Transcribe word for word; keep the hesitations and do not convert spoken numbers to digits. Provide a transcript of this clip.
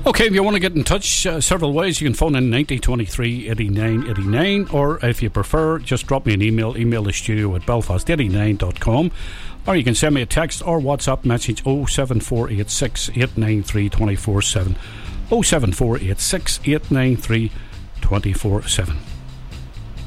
Okay, if you want to get in touch, uh, several ways. You can phone in ninety twenty-three eighty-nine eighty-nine, or if you prefer, just drop me an email. Email the studio at belfast eighty-nine dot com, or you can send me a text or WhatsApp message oh seven four eight six eight nine three two four seven oh seven four eight six eight nine three two four seven.